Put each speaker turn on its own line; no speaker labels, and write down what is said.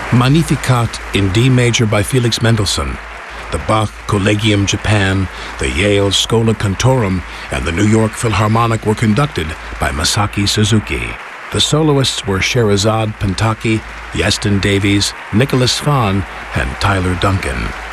Magnificat in D major by Felix Mendelssohn, the Bach Collegium Japan, the Yale Schola Cantorum, and the New York Philharmonic were conducted by Masaki Suzuki. The soloists were Sherazade Pentaki, Yeston Davies, Nicholas Fahn, and Tyler Duncan.